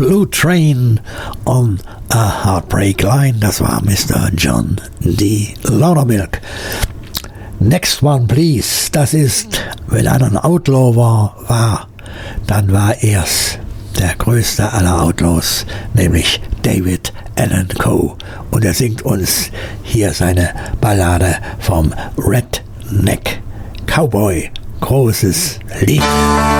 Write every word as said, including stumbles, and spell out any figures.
Blue Train on a Heartbreak Line. Das war Mister John D. Loudermilk. Next one, please. Das ist, wenn einer ein Outlaw war, war, dann war er's der größte aller Outlaws, nämlich David Allan Coe. Und er singt uns hier seine Ballade vom Redneck Cowboy. Großes Lied.